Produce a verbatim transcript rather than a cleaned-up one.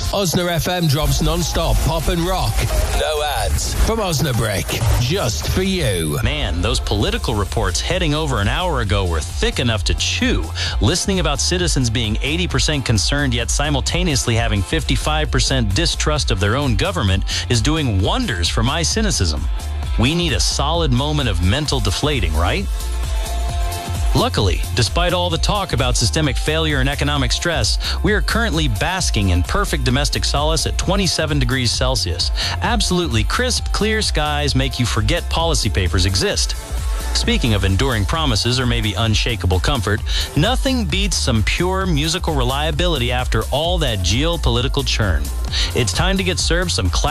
Osna F M drops non-stop pop and rock. No ads. From Osnabrick. Just for you. Man, those political reports heading over an hour ago were thick enough to chew. Listening about citizens being eighty percent concerned yet simultaneously having fifty-five percent distrust of their own government is doing wonders for my cynicism. We need a solid moment of mental deflating, right? Luckily, despite all the talk about systemic failure and economic stress, we are currently basking in perfect domestic solace at twenty-seven degrees Celsius. Absolutely crisp, clear skies make you forget policy papers exist. Speaking of enduring promises or maybe unshakable comfort, nothing beats some pure musical reliability after all that geopolitical churn. It's time to get served some classic